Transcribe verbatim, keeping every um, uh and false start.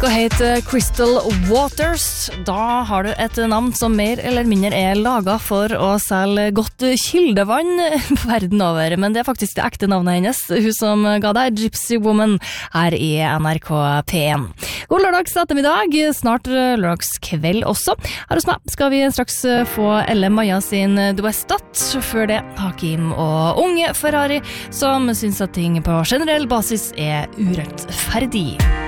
og heter Crystal Waters. Da har du et navn som mer eller mindre er laget for å selge godt kildevann verden over, men det er faktisk det ekte navnet hennes, hun som ga deg Gypsy Woman her i N R K P en. God lørdags ettermiddag, snart lørdagskveld også. Her hos meg skal vi straks få Elle Maja sin Du er statt. Før det Hakim og Unge Ferrari, som synes at ting på generell basis er urettferdig.